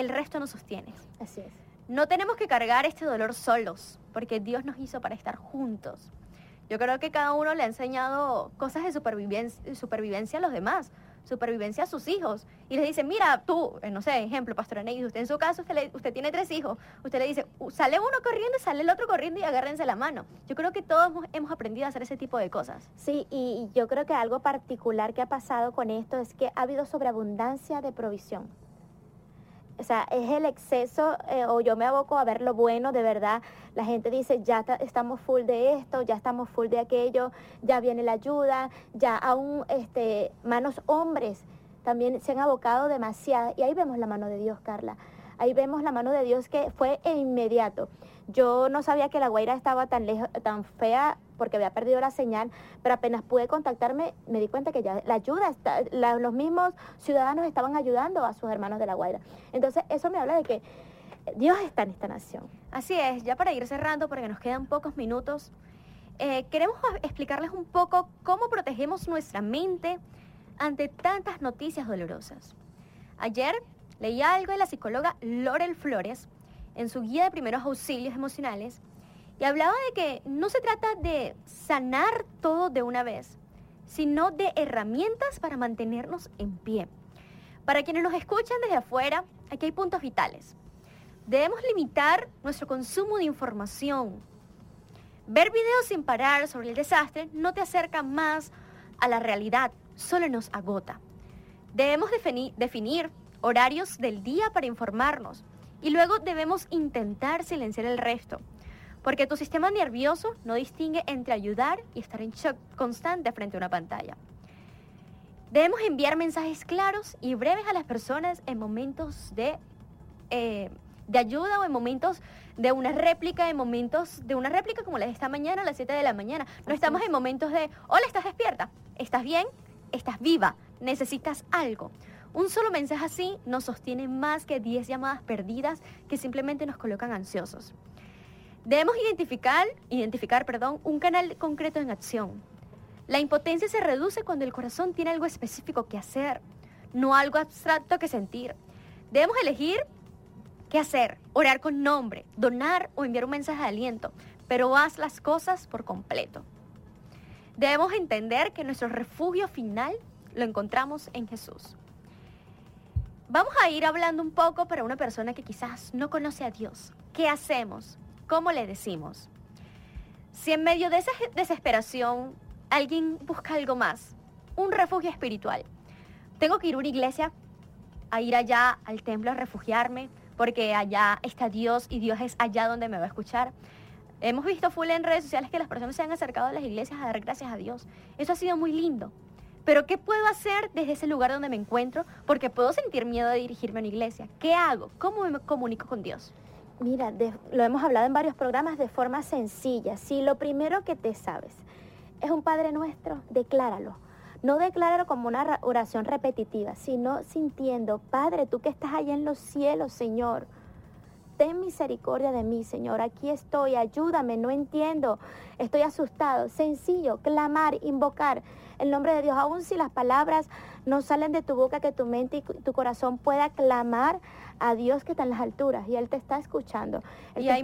el resto nos sostiene. Así es. No tenemos que cargar este dolor solos, porque Dios nos hizo para estar juntos. Yo creo que cada uno le ha enseñado cosas de supervivencia a los demás, supervivencia a sus hijos. Y les dice, mira, tú, no sé, ejemplo, Pastora Neidi, usted en su caso, usted tiene 3 hijos. Usted le dice, sale uno corriendo, sale el otro corriendo y agárrense la mano. Yo creo que todos hemos aprendido a hacer ese tipo de cosas. Sí, y yo creo que algo particular que ha pasado con esto es que ha habido sobreabundancia de provisión. O sea, es el exceso, o yo me aboco a ver lo bueno, de verdad. La gente dice, ya estamos full de esto, ya estamos full de aquello, ya viene la ayuda, ya aún manos hombres también se han abocado demasiado. Y ahí vemos la mano de Dios, Carla. Ahí vemos la mano de Dios que fue inmediato. Yo no sabía que La Guaira estaba tan lejos, tan fea, porque había perdido la señal, pero apenas pude contactarme, me di cuenta que ya la ayuda, los mismos ciudadanos estaban ayudando a sus hermanos de La Guaira. Entonces, eso me habla de que Dios está en esta nación. Así es, ya para ir cerrando, porque nos quedan pocos minutos, queremos explicarles un poco cómo protegemos nuestra mente ante tantas noticias dolorosas. Ayer leí algo de la psicóloga Lorel Flores en su guía de primeros auxilios emocionales y hablaba de que no se trata de sanar todo de una vez, sino de herramientas para mantenernos en pie. Para quienes nos escuchan desde afuera, aquí hay puntos vitales. Debemos limitar nuestro consumo de información. Ver videos sin parar sobre el desastre no te acerca más a la realidad, solo nos agota. Debemos definir horarios del día para informarnos y luego debemos intentar silenciar el resto, porque tu sistema nervioso no distingue entre ayudar y estar en shock constante frente a una pantalla. Debemos enviar mensajes claros y breves a las personas en momentos de ayuda o en momentos de una réplica, como la de esta mañana a las 7 de la mañana. No estamos en momentos de, hola, ¿estás despierta? ¿Estás bien? ¿Estás viva? ¿Necesitas algo? Un solo mensaje así nos sostiene más que 10 llamadas perdidas que simplemente nos colocan ansiosos. Debemos identificar, un canal concreto en acción. La impotencia se reduce cuando el corazón tiene algo específico que hacer, no algo abstracto que sentir. Debemos elegir qué hacer, orar con nombre, donar o enviar un mensaje de aliento, pero haz las cosas por completo. Debemos entender que nuestro refugio final lo encontramos en Jesús. Vamos a ir hablando un poco para una persona que quizás no conoce a Dios. ¿Qué hacemos? ¿Cómo le decimos? Si en medio de esa desesperación alguien busca algo más, un refugio espiritual, tengo que ir a una iglesia, a ir allá al templo a refugiarme, porque allá está Dios y Dios es allá donde me va a escuchar. Hemos visto full en redes sociales que las personas se han acercado a las iglesias a dar gracias a Dios. Eso ha sido muy lindo. Pero ¿qué puedo hacer desde ese lugar donde me encuentro? Porque puedo sentir miedo de dirigirme a una iglesia. ¿Qué hago? ¿Cómo me comunico con Dios? Mira, lo hemos hablado en varios programas de forma sencilla. Si lo primero que te sabes es un Padre Nuestro, decláralo. No decláralo como una oración repetitiva, sino sintiendo, Padre, tú que estás allá en los cielos, Señor, ten misericordia de mí, Señor. Aquí estoy, ayúdame, no entiendo, estoy asustado. Sencillo, clamar, invocar el nombre de Dios. Aun si las palabras no salen de tu boca, que tu mente y tu corazón pueda clamar a Dios que está en las alturas y Él te está escuchando. Y hay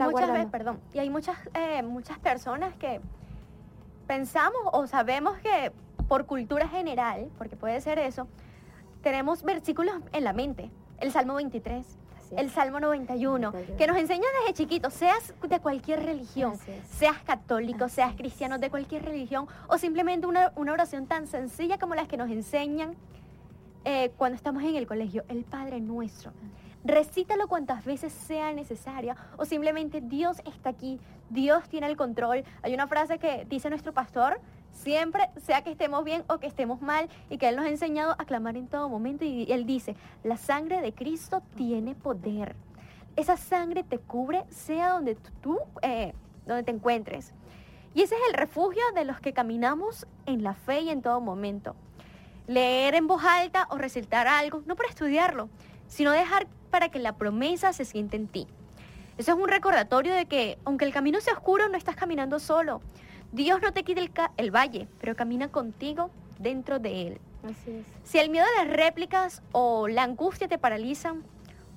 muchas personas que pensamos o sabemos que por cultura general, porque puede ser eso, tenemos versículos en la mente. El Salmo 23, el Salmo 91, que nos enseñan desde chiquitos, seas de cualquier religión, seas católico, seas cristiano, de cualquier religión, o simplemente una oración tan sencilla como las que nos enseñan cuando estamos en el colegio, el Padre Nuestro. Recítalo cuantas veces sea necesaria, o simplemente Dios está aquí, Dios tiene el control. Hay una frase que dice nuestro pastor, siempre, sea que estemos bien o que estemos mal, y que Él nos ha enseñado a clamar en todo momento, y Él dice, la sangre de Cristo tiene poder. Esa sangre te cubre, sea donde donde te encuentres. Y ese es el refugio de los que caminamos en la fe y en todo momento. Leer en voz alta o recitar algo, no para estudiarlo, sino dejar para que la promesa se siente en ti. Eso es un recordatorio de que, aunque el camino sea oscuro, no estás caminando solo. Dios no te quita el valle, pero camina contigo dentro de él. Así es. Si el miedo a las réplicas o la angustia te paralizan,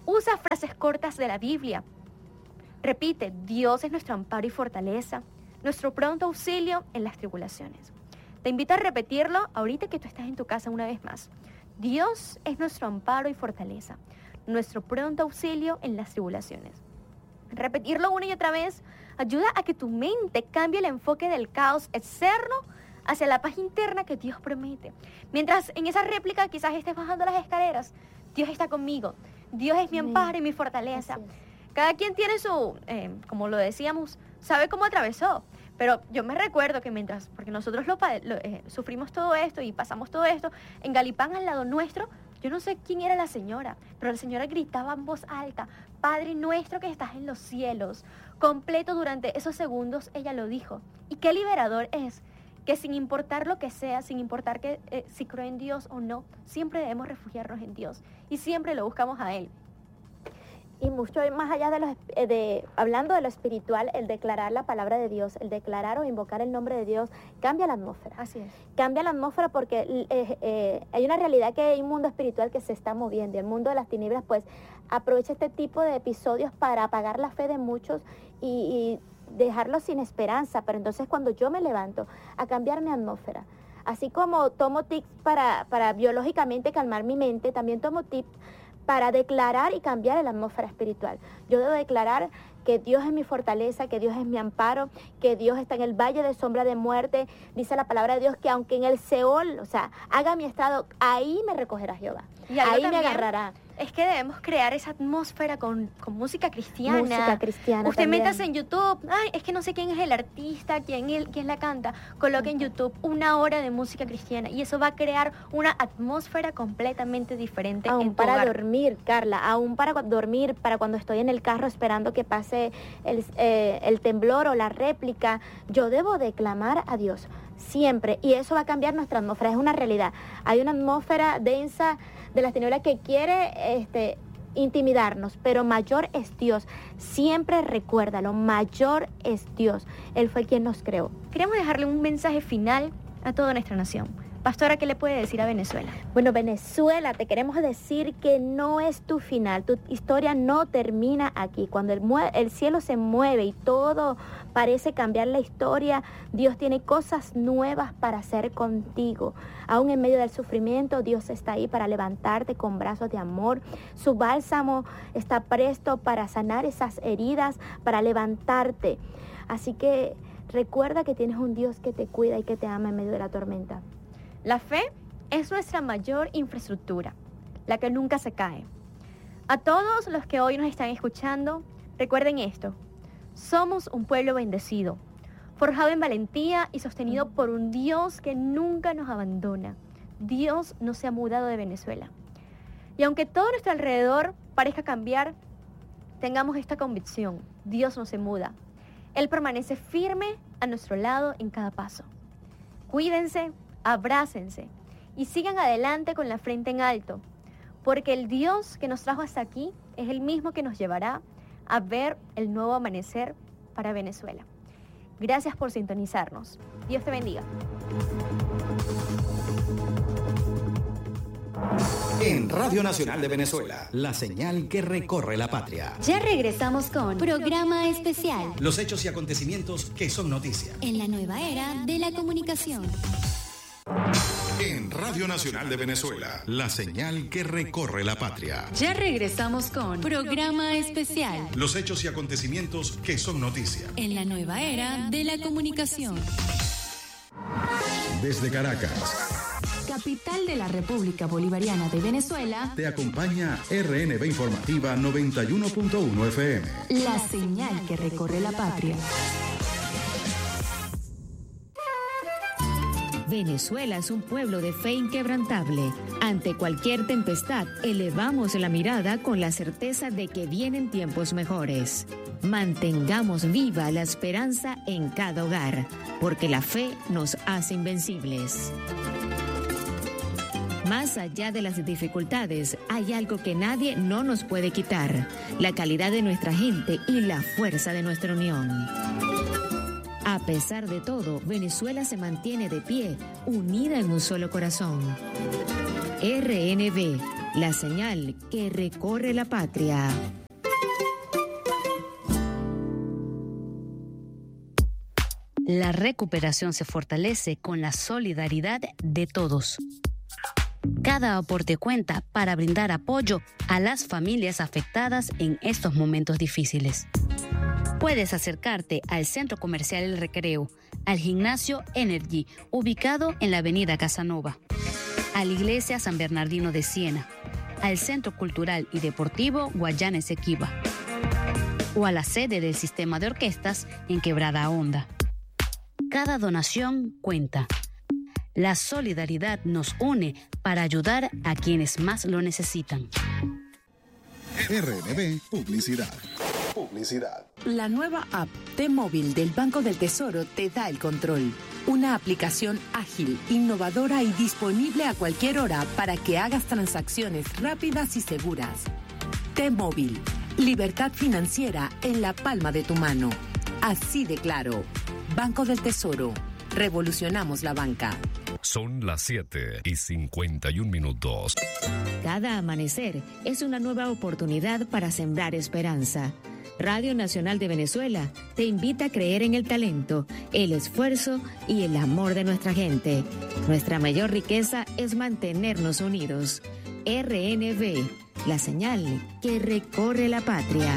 Usa frases cortas de la Biblia. Repite, Dios es nuestro amparo y fortaleza, nuestro pronto auxilio en las tribulaciones. Te invito a repetirlo ahorita que tú estás en tu casa una vez más. Dios es nuestro amparo y fortaleza, nuestro pronto auxilio en las tribulaciones. Repetirlo una y otra vez ayuda a que tu mente cambie el enfoque del caos externo hacia la paz interna que Dios promete. Mientras en esa réplica quizás estés bajando las escaleras, Dios está conmigo. Dios es mi amparo y mi fortaleza. Cada quien tiene su, como lo decíamos, sabe cómo atravesó. Pero yo me recuerdo que porque nosotros sufrimos todo esto y pasamos todo esto, en Galipán al lado nuestro, yo no sé quién era la señora, pero la señora gritaba en voz alta, Padre nuestro que estás en los cielos. Completo durante esos segundos ella lo dijo. Y qué liberador es que sin importar lo que sea, sin importar si creo en Dios o no, siempre debemos refugiarnos en Dios y siempre lo buscamos a Él. Y mucho más allá hablando de lo espiritual, el declarar la palabra de Dios, el declarar o invocar el nombre de Dios, cambia la atmósfera. Así es. Cambia la atmósfera porque hay una realidad que hay un mundo espiritual que se está moviendo. Y el mundo de las tinieblas, pues, aprovecha este tipo de episodios para apagar la fe de muchos y dejarlos sin esperanza. Pero entonces cuando yo me levanto a cambiar mi atmósfera, así como tomo tips para biológicamente calmar mi mente, también tomo tips para declarar y cambiar la atmósfera espiritual. Yo debo declarar que Dios es mi fortaleza, que Dios es mi amparo, que Dios está en el valle de sombra de muerte. Dice la palabra de Dios que aunque en el Seol, haga mi estado, ahí me recogerá Jehová. Y ahí me agarrará. Es que debemos crear esa atmósfera con música cristiana. Música cristiana. Usted también. métase en YouTube. Ay, es que no sé quién es el artista, quién la canta. Coloque en YouTube 1 hora de música cristiana y eso va a crear una atmósfera completamente diferente aún en tu para hogar. Dormir, Carla, aún para dormir, para cuando estoy en el carro esperando que pase el temblor o la réplica, yo debo declamar a Dios siempre y eso va a cambiar nuestra atmósfera. Es una realidad. Hay una atmósfera densa de las tinieblas que quiere intimidarnos, pero mayor es Dios. Siempre recuérdalo, mayor es Dios. Él fue quien nos creó. Queremos dejarle un mensaje final a toda nuestra nación. Pastora, ¿qué le puede decir a Venezuela? Bueno, Venezuela, te queremos decir que no es tu final, tu historia no termina aquí. Cuando el cielo se mueve y todo parece cambiar la historia, Dios tiene cosas nuevas para hacer contigo. Aún en medio del sufrimiento, Dios está ahí para levantarte con brazos de amor. Su bálsamo está presto para sanar esas heridas, para levantarte. Así que recuerda que tienes un Dios que te cuida y que te ama en medio de la tormenta. La fe es nuestra mayor infraestructura, la que nunca se cae. A todos los que hoy nos están escuchando, recuerden esto. Somos un pueblo bendecido, forjado en valentía y sostenido por un Dios que nunca nos abandona. Dios no se ha mudado de Venezuela. Y aunque todo a nuestro alrededor parezca cambiar, tengamos esta convicción. Dios no se muda. Él permanece firme a nuestro lado en cada paso. Cuídense, abrácense y sigan adelante con la frente en alto, porque el Dios que nos trajo hasta aquí es el mismo que nos llevará a ver el nuevo amanecer para Venezuela. Gracias por sintonizarnos. Dios te bendiga. En Radio Nacional de Venezuela, la señal que recorre la patria. Ya regresamos con Programa Especial. Los hechos y acontecimientos que son noticia. En la nueva era de la comunicación. En Radio Nacional de Venezuela, la señal que recorre la patria. Ya regresamos con Programa Especial. Los hechos y acontecimientos que son noticia. En la nueva era de la comunicación. Desde Caracas, Capital de la República Bolivariana de Venezuela, te acompaña RNB Informativa 91.1 FM. la señal que recorre la patria. Venezuela es un pueblo de fe inquebrantable. Ante cualquier tempestad, elevamos la mirada con la certeza de que vienen tiempos mejores. Mantengamos viva la esperanza en cada hogar, porque la fe nos hace invencibles. Más allá de las dificultades, hay algo que nadie no nos puede quitar: la calidad de nuestra gente y la fuerza de nuestra unión. A pesar de todo, Venezuela se mantiene de pie, unida en un solo corazón. RNB, la señal que recorre la patria. La recuperación se fortalece con la solidaridad de todos. Cada aporte cuenta para brindar apoyo a las familias afectadas en estos momentos difíciles. Puedes acercarte al Centro Comercial El Recreo, al Gimnasio Energy, ubicado en la Avenida Casanova, a la Iglesia San Bernardino de Siena, al Centro Cultural y Deportivo Guayana Esequiba, o a la sede del Sistema de Orquestas en Quebrada Honda. Cada donación cuenta. La solidaridad nos une para ayudar a quienes más lo necesitan. RNB Publicidad. La nueva app T-Móvil del Banco del Tesoro te da el control. Una aplicación ágil, innovadora y disponible a cualquier hora para que hagas transacciones rápidas y seguras. T-Móvil. Libertad financiera en la palma de tu mano. Así de claro. Banco del Tesoro. Revolucionamos la banca. Son las 7:51. Cada amanecer es una nueva oportunidad para sembrar esperanza. Radio Nacional de Venezuela te invita a creer en el talento, el esfuerzo y el amor de nuestra gente. Nuestra mayor riqueza es mantenernos unidos. RNB, la señal que recorre la patria.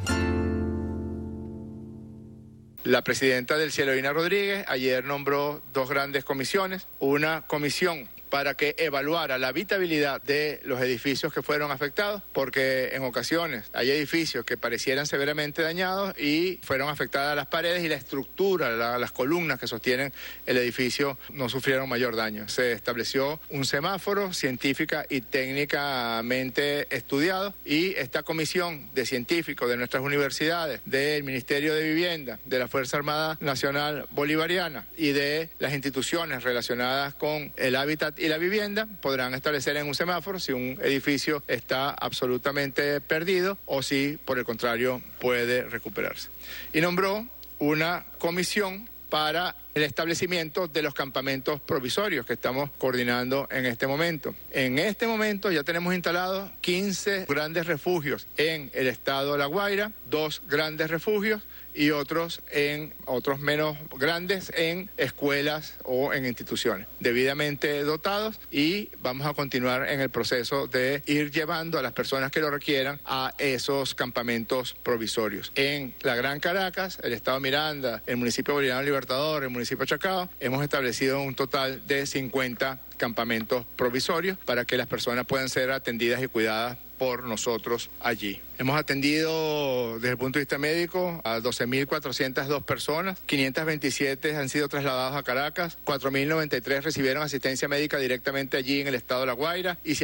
La presidenta del Cielo, Dina Rodríguez, ayer nombró 2 grandes comisiones. Una comisión para que evaluara la habitabilidad de los edificios que fueron afectados, porque en ocasiones hay edificios que parecieran severamente dañados y fueron afectadas las paredes y la estructura, las columnas que sostienen el edificio no sufrieron mayor daño. Se estableció un semáforo científica y técnicamente estudiado, y esta comisión de científicos de nuestras universidades, del Ministerio de Vivienda, de la Fuerza Armada Nacional Bolivariana y de las instituciones relacionadas con el hábitat y la vivienda podrán establecer en un semáforo si un edificio está absolutamente perdido o si, por el contrario, puede recuperarse. Y nombró una comisión para el establecimiento de los campamentos provisorios que estamos coordinando en este momento. En este momento ya tenemos instalados 15 grandes refugios en el estado de La Guaira, 2 grandes refugios y otros menos grandes en escuelas o en instituciones debidamente dotados, y vamos a continuar en el proceso de ir llevando a las personas que lo requieran a esos campamentos provisorios. En la Gran Caracas, el estado Miranda, el municipio Bolivariano Libertador, el municipio Chacao, hemos establecido un total de 50 campamentos provisorios para que las personas puedan ser atendidas y cuidadas por nosotros allí. Hemos atendido desde el punto de vista médico a 12.402 personas, 527 han sido trasladados a Caracas, 4.093 recibieron asistencia médica directamente allí en el estado de La Guaira y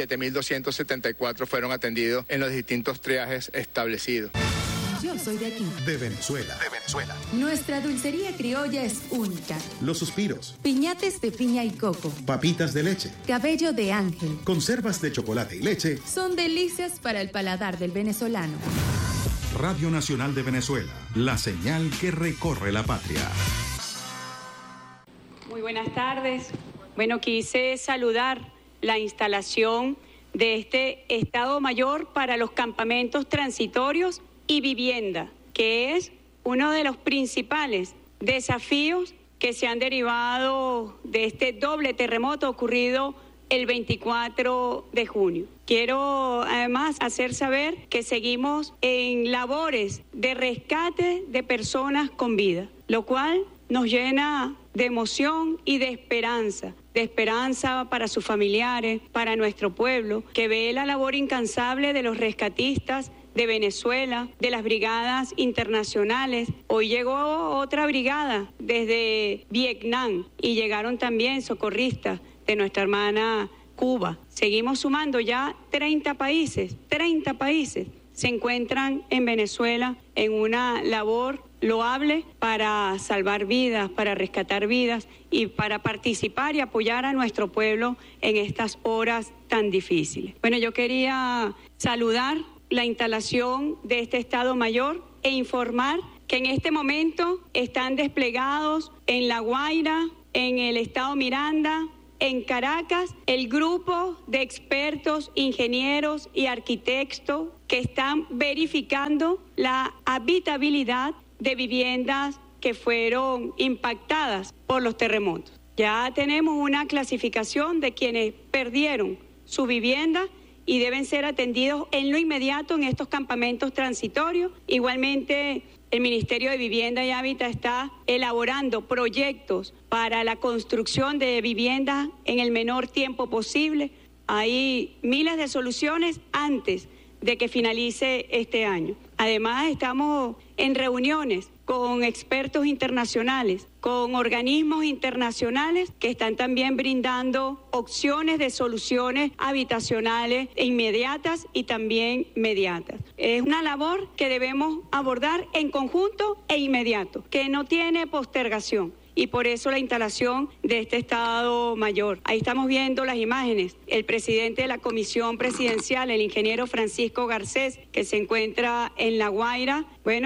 7.274 fueron atendidos en los distintos triajes establecidos. Yo soy de aquí. De Venezuela. Nuestra dulcería criolla es única. Los suspiros. Piñates de piña y coco. Papitas de leche. Cabello de ángel. Conservas de chocolate y leche. Son delicias para el paladar del venezolano. Radio Nacional de Venezuela, la señal que recorre la patria. Muy buenas tardes. Bueno, quise saludar la instalación de este Estado Mayor para los campamentos transitorios y vivienda, que es uno de los principales desafíos que se han derivado de este doble terremoto ocurrido el 24 de junio. Quiero además hacer saber que seguimos en labores de rescate de personas con vida, lo cual nos llena de emoción y de esperanza para sus familiares, para nuestro pueblo, que ve la labor incansable de los rescatistas de Venezuela, de las brigadas internacionales. Hoy llegó otra brigada desde Vietnam y llegaron también socorristas de nuestra hermana Cuba. Seguimos sumando ya 30 países se encuentran en Venezuela en una labor loable para salvar vidas, para rescatar vidas y para participar y apoyar a nuestro pueblo en estas horas tan difíciles. Bueno, yo quería saludar la instalación de este Estado Mayor e informar que en este momento están desplegados en La Guaira, en el estado Miranda, en Caracas el grupo de expertos, ingenieros y arquitectos que están verificando la habitabilidad de viviendas que fueron impactadas por los terremotos. Ya tenemos una clasificación de quienes perdieron su vivienda y deben ser atendidos en lo inmediato en estos campamentos transitorios. Igualmente, el Ministerio de Vivienda y Hábitat está elaborando proyectos para la construcción de viviendas en el menor tiempo posible. Hay miles de soluciones antes de que finalice este año. Además, estamos en reuniones con expertos internacionales, con organismos internacionales que están también brindando opciones de soluciones habitacionales inmediatas y también mediatas. Es una labor que debemos abordar en conjunto e inmediato, que no tiene postergación. Y por eso la instalación de este Estado Mayor. Ahí estamos viendo las imágenes. El presidente de la Comisión Presidencial, el ingeniero Francisco Garcés, que se encuentra en La Guaira,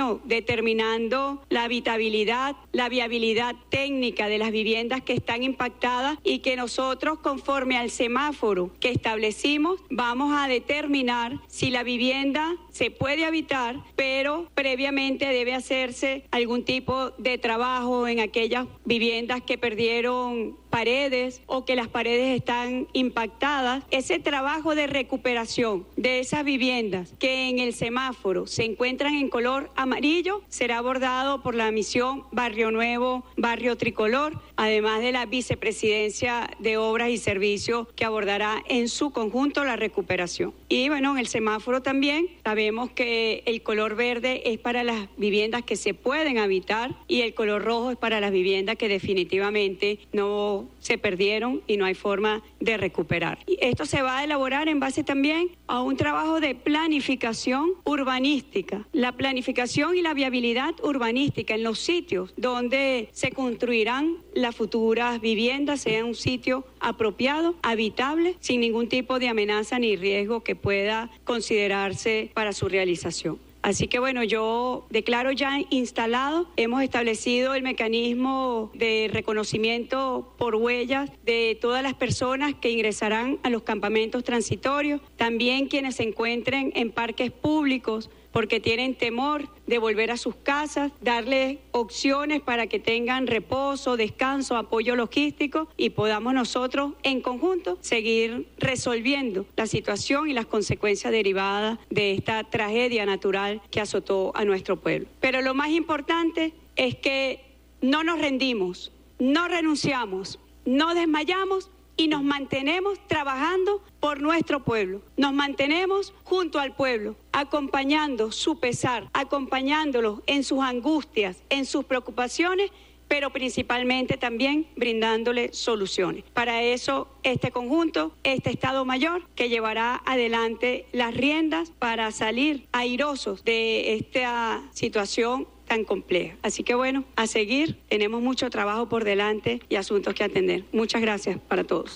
determinando la habitabilidad, la viabilidad técnica de las viviendas que están impactadas y que nosotros, conforme al semáforo que establecimos, vamos a determinar si la vivienda se puede habitar, pero previamente debe hacerse algún tipo de trabajo en aquellas viviendas que perdieron paredes o que las paredes están impactadas. Ese trabajo de recuperación de esas viviendas que en el semáforo se encuentran en color amarillo será abordado por la misión Barrio Nuevo, Barrio Tricolor, además de la Vicepresidencia de Obras y Servicios que abordará en su conjunto la recuperación. Y en el semáforo también sabemos que el color verde es para las viviendas que se pueden habitar y el color rojo es para las viviendas que definitivamente no se perdieron y no hay forma de recuperar. Y esto se va a elaborar en base también a un trabajo de planificación urbanística. La planificación y la viabilidad urbanística en los sitios donde se construirán las futuras viviendas sea un sitio apropiado, habitable, sin ningún tipo de amenaza ni riesgo que pueda considerarse para su realización. Así que yo declaro ya instalado, hemos establecido el mecanismo de reconocimiento por huellas de todas las personas que ingresarán a los campamentos transitorios, también quienes se encuentren en parques públicos porque tienen temor de volver a sus casas, darles opciones para que tengan reposo, descanso, apoyo logístico y podamos nosotros en conjunto seguir resolviendo la situación y las consecuencias derivadas de esta tragedia natural que azotó a nuestro pueblo. Pero lo más importante es que no nos rendimos, no renunciamos, no desmayamos y nos mantenemos trabajando por nuestro pueblo. Nos mantenemos junto al pueblo, acompañando su pesar, acompañándolos en sus angustias, en sus preocupaciones, pero principalmente también brindándole soluciones. Para eso, este conjunto, este Estado Mayor, que llevará adelante las riendas para salir airosos de esta situación tan compleja. Así que a seguir, tenemos mucho trabajo por delante y asuntos que atender. Muchas gracias para todos.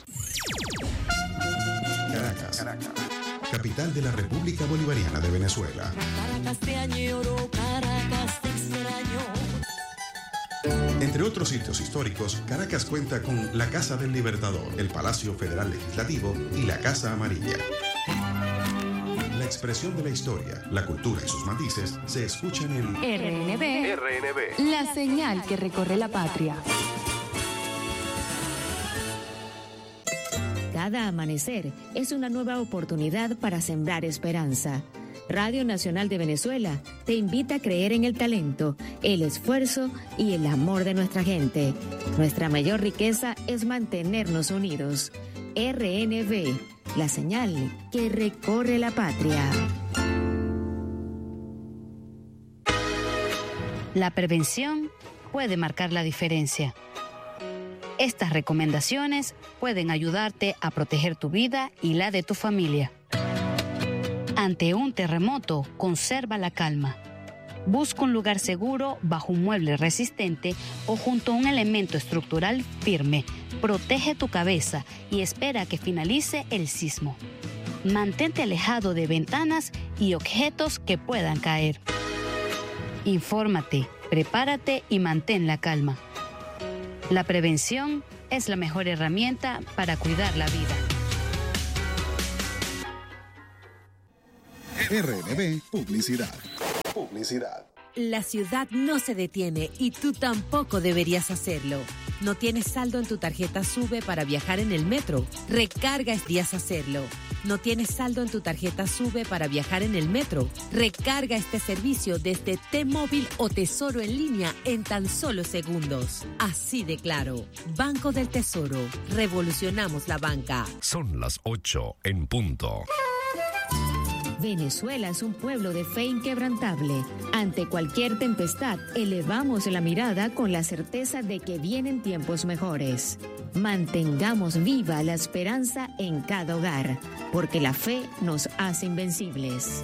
Caracas, capital de la República Bolivariana de Venezuela. Caracas te añoro, Caracas te extraño. Entre otros sitios históricos, Caracas cuenta con la Casa del Libertador, el Palacio Federal Legislativo y la Casa Amarilla. La expresión de la historia, la cultura y sus matices se escuchan en RNB, la señal que recorre la patria. Cada amanecer es una nueva oportunidad para sembrar esperanza. Radio Nacional de Venezuela te invita a creer en el talento, el esfuerzo y el amor de nuestra gente. Nuestra mayor riqueza es mantenernos unidos. RNB, la señal que recorre la patria. La prevención puede marcar la diferencia. Estas recomendaciones pueden ayudarte a proteger tu vida y la de tu familia. Ante un terremoto, conserva la calma. Busca un lugar seguro bajo un mueble resistente o junto a un elemento estructural firme. Protege tu cabeza y espera que finalice el sismo. Mantente alejado de ventanas y objetos que puedan caer. Infórmate, prepárate y mantén la calma. La prevención es la mejor herramienta para cuidar la vida. RNB Publicidad. La ciudad no se detiene y tú tampoco deberías hacerlo. ¿No tienes saldo en tu tarjeta SUBE para viajar en el metro? Recarga días hacerlo. ¿No tienes saldo en tu tarjeta SUBE para viajar en el metro? Recarga este servicio desde T-Móvil o Tesoro en línea en tan solo segundos. Así de claro. Banco del Tesoro. Revolucionamos la banca. Son las 8 en punto. Venezuela es un pueblo de fe inquebrantable. Ante cualquier tempestad, elevamos la mirada con la certeza de que vienen tiempos mejores. Mantengamos viva la esperanza en cada hogar, porque la fe nos hace invencibles.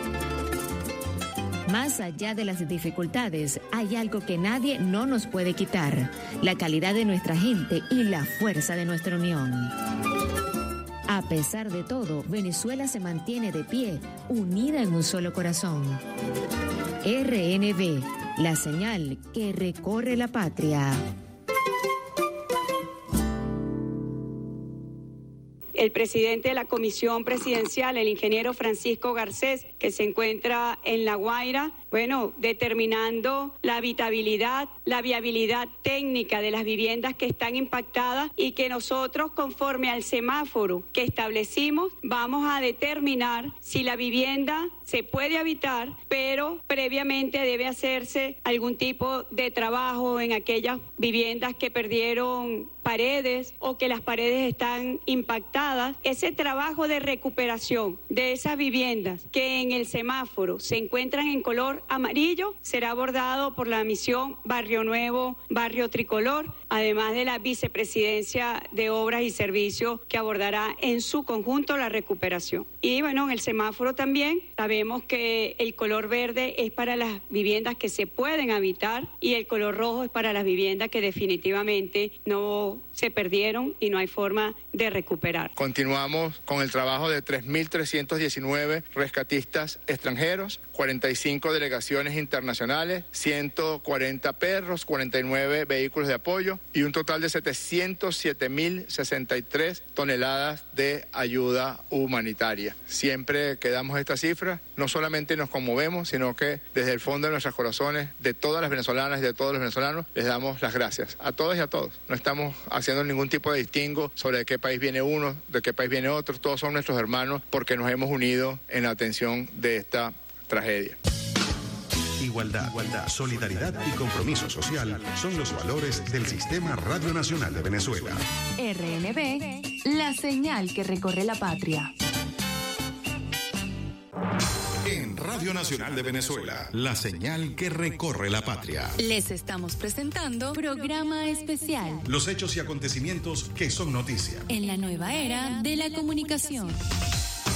Más allá de las dificultades, hay algo que nadie no nos puede quitar: la calidad de nuestra gente y la fuerza de nuestra unión. A pesar de todo, Venezuela se mantiene de pie, unida en un solo corazón. RNB, la señal que recorre la patria. El presidente de la Comisión Presidencial, el ingeniero Francisco Garcés, que se encuentra en La Guaira, determinando la habitabilidad, la viabilidad técnica de las viviendas que están impactadas y que nosotros, conforme al semáforo que establecimos, vamos a determinar si la vivienda se puede habitar, pero previamente debe hacerse algún tipo de trabajo en aquellas viviendas que perdieron paredes o que las paredes están impactadas. Ese trabajo de recuperación de esas viviendas que en el semáforo se encuentran en color amarillo será abordado por la misión Barrio Nuevo, Barrio Tricolor, además de la Vicepresidencia de Obras y Servicios, que abordará en su conjunto la recuperación. Y en el semáforo también sabemos que el color verde es para las viviendas que se pueden habitar y el color rojo es para las viviendas que definitivamente no se perdieron y no hay forma de recuperar. Continuamos con el trabajo de 3.319 rescatistas extranjeros, 45 delegaciones internacionales, 140 perros, 49 vehículos de apoyo y un total de 707.063 toneladas de ayuda humanitaria. Siempre que damos esta cifra, no solamente nos conmovemos, sino que desde el fondo de nuestros corazones, de todas las venezolanas y de todos los venezolanos, les damos las gracias a todos y a todos. No estamos haciendo ningún tipo de distingo sobre de qué país viene uno, de qué país viene otro. Todos son nuestros hermanos porque nos hemos unido en la atención de esta tragedia. Igualdad, solidaridad y compromiso social son los valores del Sistema Radio Nacional de Venezuela. RNB, la señal que recorre la patria. En Radio Nacional de Venezuela, la señal que recorre la patria. Les estamos presentando programa especial. Los hechos y acontecimientos que son noticia. En la nueva era de la comunicación.